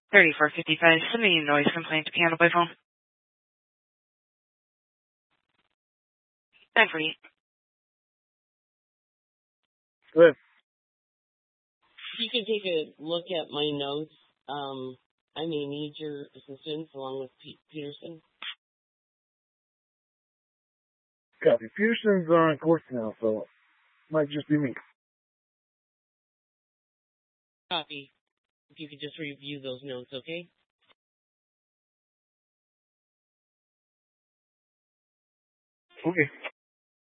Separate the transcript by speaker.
Speaker 1: 3455, submitting noise complaint to piano by phone. 948.
Speaker 2: Good.
Speaker 3: You can take a look at my notes. I may need your assistance along with Peterson.
Speaker 2: Copy. Peterson's on course now, so it might just be me.
Speaker 3: Copy. If you could just review those notes, okay?
Speaker 2: Okay.